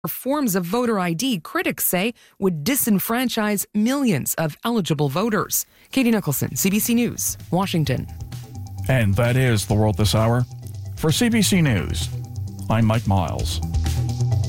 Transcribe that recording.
forms of voter ID critics say would disenfranchise millions of eligible voters. Katie Nicholson, CBC News, Washington. And that is The World This Hour. For CBC News, I'm Mike Miles.